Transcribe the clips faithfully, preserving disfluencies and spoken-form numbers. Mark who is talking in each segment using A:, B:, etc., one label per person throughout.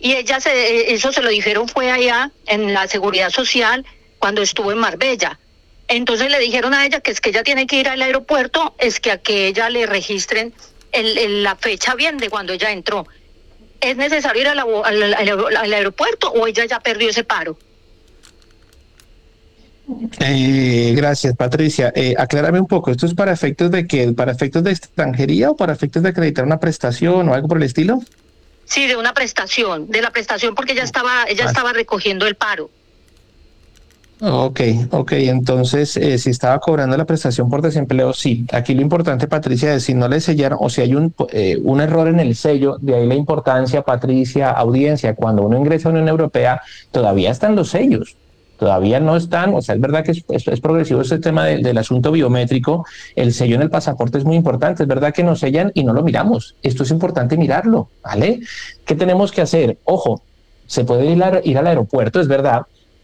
A: Y ella se, eso se lo dijeron fue allá en la Seguridad Social cuando estuvo en Marbella. Entonces le dijeron a ella que es que ella tiene que ir al aeropuerto, es que a que ella le registren el, el, la fecha bien de cuando ella entró. ¿Es necesario ir a la, al, al, al aeropuerto o ella ya perdió ese paro?
B: Eh, gracias, Patricia. Eh, aclárame un poco, ¿esto es para efectos de qué? ¿Para efectos de extranjería o para efectos de acreditar una prestación o algo por el estilo?
A: Sí, de una prestación, de la prestación porque ella estaba, ella
B: Ah,
A: estaba recogiendo el paro.
B: Ok, ok, entonces eh, si estaba cobrando la prestación por desempleo, sí. Aquí lo importante, Patricia, es si no le sellaron o si hay un, eh, un error en el sello, de ahí la importancia, Patricia, audiencia, cuando uno ingresa a la Unión Europea, todavía están los sellos. Todavía no están, o sea, es verdad que es, es, es progresivo este tema de, del asunto biométrico, el sello en el pasaporte es muy importante, es verdad que nos sellan y no lo miramos, esto es importante mirarlo, ¿vale? ¿Qué tenemos que hacer? Ojo, se puede ir, a, ir al aeropuerto, es verdad,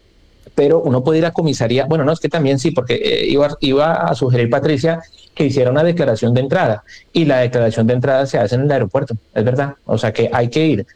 B: pero uno puede ir a comisaría, bueno, no, es que también sí, porque eh, iba, iba a sugerir, Patricia, que hiciera una declaración de entrada, y la declaración de entrada se hace en el aeropuerto, es verdad, o sea que hay que ir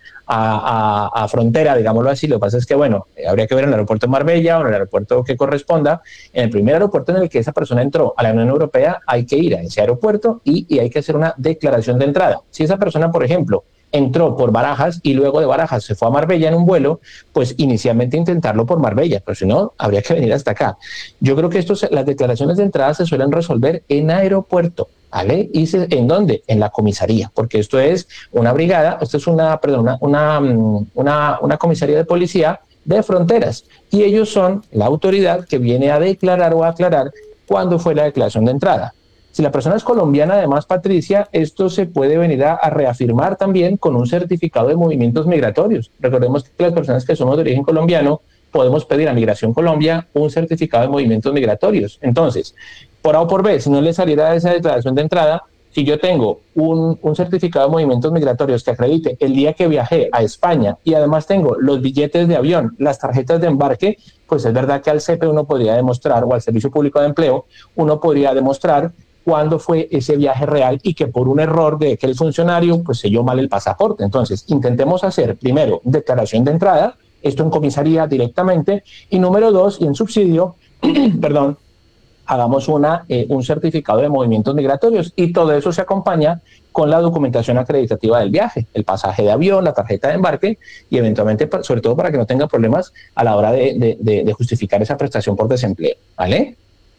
B: a, a, a frontera, digámoslo así. Lo que pasa es que, bueno, eh, habría que ver en el aeropuerto de Marbella o en el aeropuerto que corresponda. En el primer aeropuerto en el que esa persona entró a la Unión Europea, hay que ir a ese aeropuerto y, y hay que hacer una declaración de entrada. Si esa persona, por ejemplo, entró por Barajas y luego de Barajas se fue a Marbella en un vuelo, pues inicialmente intentarlo por Marbella, pero si no, habría que venir hasta acá. Yo creo que estos, las declaraciones de entrada se suelen resolver en aeropuerto, ¿vale? ¿Y se, en dónde? En la comisaría, porque esto es una brigada, esto es una, perdón, una, una, una, una comisaría de policía de fronteras, y ellos son la autoridad que viene a declarar o a aclarar cuándo fue la declaración de entrada. Si la persona es colombiana, además, Patricia, esto se puede venir a, a reafirmar también con un certificado de movimientos migratorios. Recordemos que las personas que somos de origen colombiano podemos pedir a Migración Colombia un certificado de movimientos migratorios. Entonces, por A o por B, si no le saliera esa declaración de entrada, si yo tengo un, un certificado de movimientos migratorios que acredite el día que viajé a España y además tengo los billetes de avión, las tarjetas de embarque, pues es verdad que al C E P E uno podría demostrar, o al Servicio Público de Empleo, uno podría demostrar cuándo fue ese viaje real y que por un error de aquel funcionario pues selló mal el pasaporte. Entonces, intentemos hacer primero declaración de entrada, esto en comisaría directamente, y número dos, y en subsidio, perdón, hagamos una, eh, un certificado de movimientos migratorios, y todo eso se acompaña con la documentación acreditativa del viaje, el pasaje de avión, la tarjeta de embarque, y eventualmente, sobre todo para que no tenga problemas a la hora de, de, de, de justificar esa prestación por desempleo, ¿vale?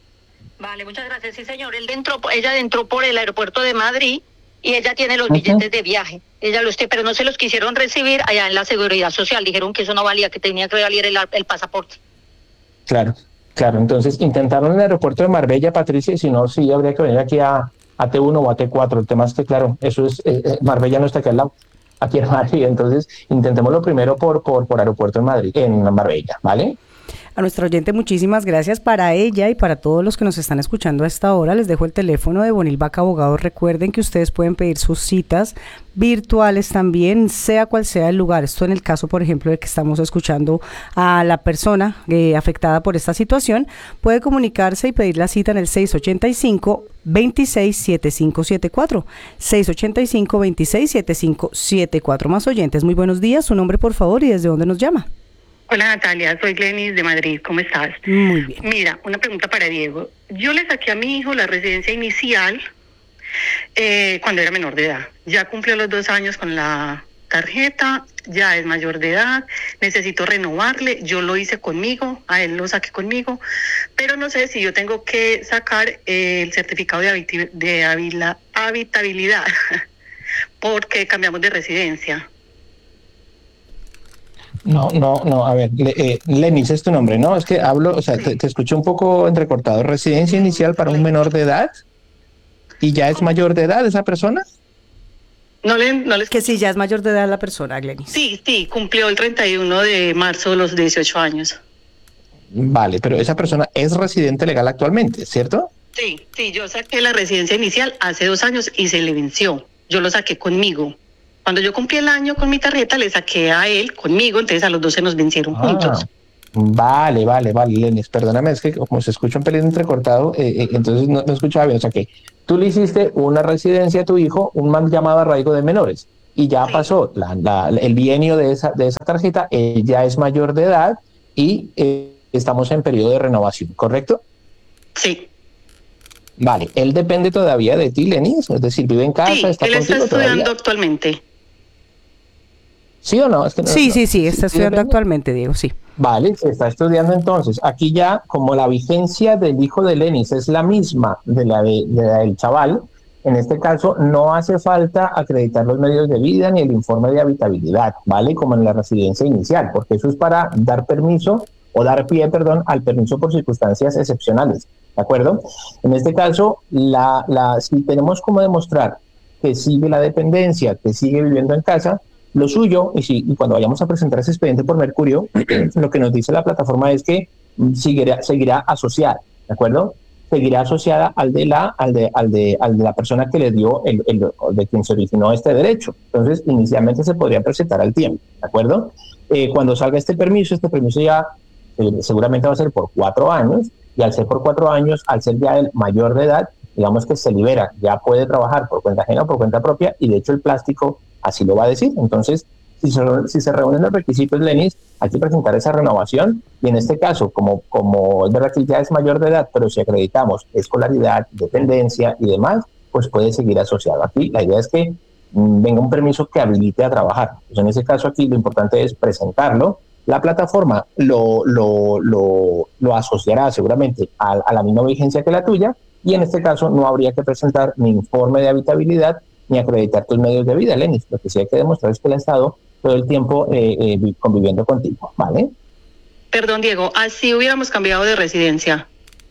A: Vale, muchas gracias. Sí, señor. Él entró, ella entró por el aeropuerto de Madrid y ella tiene los billetes uh-huh. de viaje. Ella los tiene, pero no se los quisieron recibir allá en la Seguridad Social. Dijeron que eso no valía, que tenía que valer el, el pasaporte.
B: Claro, claro. Entonces intentaron en el aeropuerto de Marbella, Patricia, y si no, sí habría que venir aquí a, a T uno o a T cuatro. El tema es que, claro, eso es eh, Marbella no está aquí al lado, aquí en Madrid. Entonces intentémoslo primero por, por, por aeropuerto en Madrid, en Marbella, ¿vale?
C: A nuestro oyente, muchísimas gracias. Para ella y para todos los que nos están escuchando a esta hora, les dejo el teléfono de Bonil Vaca Abogados. Recuerden que ustedes pueden pedir sus citas virtuales también, sea cual sea el lugar. Esto en el caso, por ejemplo, de que estamos escuchando a la persona eh, afectada por esta situación, puede comunicarse y pedir la cita en el seis ochenta y cinco, veintiséis, setenta y cinco setenta y cuatro. seis ochenta y cinco, veintiséis, setenta y cinco setenta y cuatro. Más oyentes, muy buenos días. Su nombre, por favor, y desde dónde nos llama.
D: Hola Natalia, soy Glenis de Madrid, ¿cómo estás?
C: Muy bien.
D: Mira, una pregunta para Diego. Yo le saqué a mi hijo la residencia inicial eh, cuando era menor de edad. Ya cumplió los dos años con la tarjeta, ya es mayor de edad, necesito renovarle, yo lo hice conmigo, a él lo saqué conmigo, pero no sé si yo tengo que sacar eh, el certificado de, habit- de habila- habitabilidad porque cambiamos de residencia.
B: No, no, no, a ver, le, eh, Lenis es tu nombre, ¿no? Es que hablo, o sea, sí. te, te escuché un poco entrecortado. ¿Residencia inicial para un menor de edad? ¿Y ya es mayor de edad esa persona?
D: No le, no les...
C: Que sí, ya es mayor de edad la persona, Glenis.
D: Sí, sí, cumplió el treinta y uno de marzo los dieciocho años.
B: Vale, pero esa persona es residente legal actualmente, ¿cierto?
D: Sí, sí, yo saqué la residencia inicial hace dos años y se le venció. Yo lo saqué conmigo. Cuando yo cumplí el año con mi tarjeta, le saqué a él conmigo, entonces a los dos se nos vencieron ah, juntos.
B: Vale, vale, vale, Lenis, perdóname, es que como se escucha un pelín entrecortado, eh, eh, entonces no, no escuchaba bien. O sea que tú le hiciste una residencia a tu hijo, un mal llamado arraigo de menores, y ya
D: Sí.
B: pasó la, la, el bienio de esa, de esa tarjeta, él ya es mayor de edad y eh, estamos en periodo de renovación, ¿correcto?
D: Sí.
B: Vale, él depende todavía de ti, Lenis, es decir, vive en casa,
D: Sí,
B: está
D: él está
B: contigo
D: estudiando
B: todavía.
D: actualmente.
B: ¿Sí o no? Es que no,
C: Sí,
B: no.
C: sí, sí, está estudiando
B: depende.
C: actualmente, Diego, sí.
B: Vale, se está estudiando entonces. Aquí ya, como la vigencia del hijo de Lenis es la misma de la, de, de la del chaval, en este caso no hace falta acreditar los medios de vida ni el informe de habitabilidad, ¿vale? Como en la residencia inicial, porque eso es para dar permiso o dar pie, perdón, al permiso por circunstancias excepcionales, ¿de acuerdo? En este caso, la, la, si tenemos como demostrar que sigue la dependencia, que sigue viviendo en casa, lo suyo, y, si, y cuando vayamos a presentar ese expediente por Mercurio, lo que nos dice la plataforma es que seguirá, seguirá asociada, ¿de acuerdo? Seguirá asociada al de la, al de, al de, al de la persona que le dio, el, el, de quien se originó este derecho. Entonces, inicialmente se podría presentar al tiempo, ¿de acuerdo? Eh, cuando salga este permiso, este permiso ya eh, seguramente va a ser por cuatro años, y al ser por cuatro años, al ser ya el mayor de edad, digamos que se libera, ya puede trabajar por cuenta ajena o por cuenta propia, y de hecho el plástico así lo va a decir. Entonces, si se, si se reúnen los requisitos, Lenis, hay que presentar esa renovación, y en este caso, como, como es verdad que ya es mayor de edad, pero si acreditamos escolaridad, dependencia y demás, pues puede seguir asociado. Aquí la idea es que mmm, venga un permiso que habilite a trabajar. Pues en ese caso aquí lo importante es presentarlo. La plataforma lo, lo, lo, lo asociará seguramente a, a la misma vigencia que la tuya, y en este caso no habría que presentar ni informe de habitabilidad ni acreditar tus medios de vida, Lenis. Lo que sí hay que demostrar es que él ha estado todo el tiempo eh, eh, conviviendo contigo, ¿vale?
D: Perdón, Diego, así hubiéramos cambiado de residencia.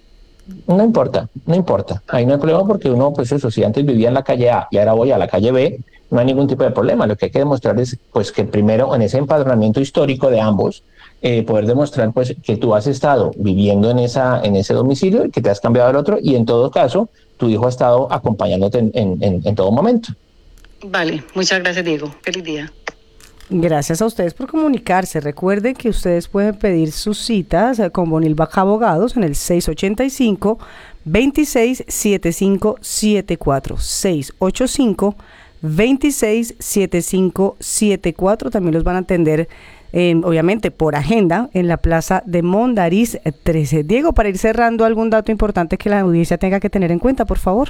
B: No importa, no importa. Ahí no hay problema porque uno, pues eso, si antes vivía en la calle A y ahora voy a la calle B, no hay ningún tipo de problema. Lo que hay que demostrar es, pues, que primero en ese empadronamiento histórico de ambos, eh, poder demostrar, pues, que tú has estado viviendo en esa, en ese domicilio y que te has cambiado al otro, y en todo caso, tu hijo ha estado acompañándote en, en, en, en todo momento.
D: Vale, muchas gracias, Diego. Feliz día.
C: Gracias a ustedes por comunicarse. Recuerden que ustedes pueden pedir sus citas con Bonil Vaca Abogados en el seis ocho cinco, dos seis siete cinco siete cuatro, seis ocho cinco, dos seis siete cinco siete cuatro. También los van a atender, eh, obviamente, por agenda en la Plaza de Mondariz trece. Diego, para ir cerrando, ¿algún dato importante que la audiencia tenga que tener en cuenta, por favor?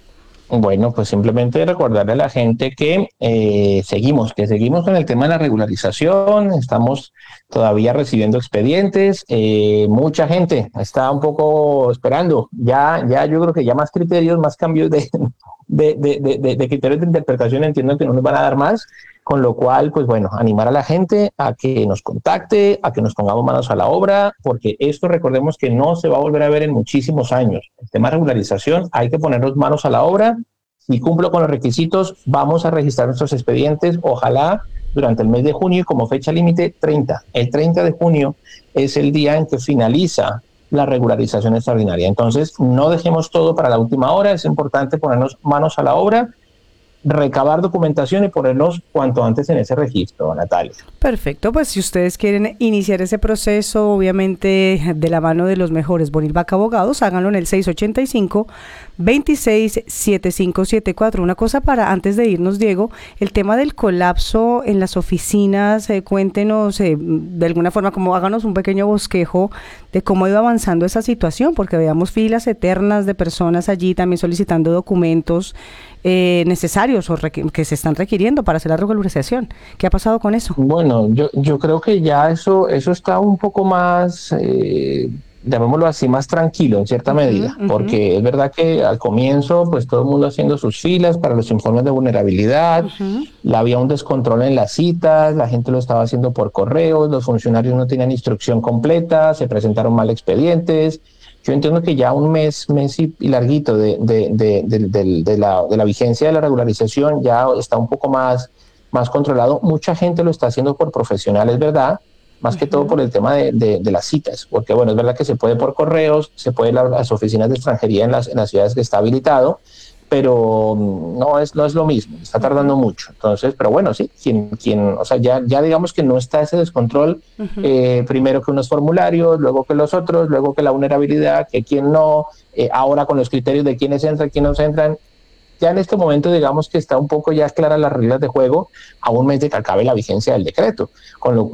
B: Bueno, pues simplemente recordarle a la gente que eh, seguimos, que seguimos con el tema de la regularización, estamos todavía recibiendo expedientes, eh, mucha gente está un poco esperando, ya, ya yo creo que ya más criterios, más cambios de, de, de, de, de, de criterios de interpretación, entiendo que no nos van a dar más, con lo cual, pues bueno, animar a la gente a que nos contacte, a que nos pongamos manos a la obra, porque esto recordemos que no se va a volver a ver en muchísimos años. El tema de regularización, hay que ponernos manos a la obra. Si cumplo con los requisitos, vamos a registrar nuestros expedientes, ojalá durante el mes de junio, y como fecha límite treinta. El treinta de junio es el día en que finaliza la regularización extraordinaria. Entonces, no dejemos todo para la última hora, es importante ponernos manos a la obra, recabar documentación y ponernos cuanto antes en ese registro, Natalia.
C: Perfecto, pues si ustedes quieren iniciar ese proceso, obviamente de la mano de los mejores Bonil Vaca Abogados, háganlo en el seis ocho cinco, dos seis siete cinco siete cuatro. Una cosa para antes de irnos, Diego, el tema del colapso en las oficinas, eh, cuéntenos eh, de alguna forma, como háganos un pequeño bosquejo de cómo ha ido avanzando esa situación, porque veamos filas eternas de personas allí también solicitando documentos eh, necesarios o que se están requiriendo para hacer la regularización. ¿Qué ha pasado con eso?
B: Bueno, yo, yo creo que ya eso, eso está un poco más, eh, llamémoslo así, más tranquilo en cierta uh-huh, medida, uh-huh. Porque es verdad que al comienzo, pues todo el mundo haciendo sus filas para los informes de vulnerabilidad, uh-huh. Había un descontrol en las citas, la gente lo estaba haciendo por correos, los funcionarios no tenían instrucción completa, se presentaron mal expedientes. Yo entiendo que ya un mes, mes y, y larguito de, de, de, de, de, de, la, de la vigencia de la regularización ya está un poco más, más controlado. Mucha gente lo está haciendo por profesionales, ¿verdad? Más uh-huh. que todo por el tema de, de, de las citas, porque bueno, es verdad que se puede por correos, se puede la, las oficinas de extranjería en las, en las ciudades que está habilitado, pero no es, no es lo mismo, está tardando mucho. Entonces, pero bueno, sí, quien, quien, o sea, ya, ya digamos que no está ese descontrol, uh-huh. eh, primero que unos formularios, luego que los otros, luego que la vulnerabilidad, que quien no, eh, ahora con los criterios de quiénes entran, quiénes no entran, ya en este momento digamos que está un poco ya claras las reglas de juego a un mes de que acabe la vigencia del decreto, con lo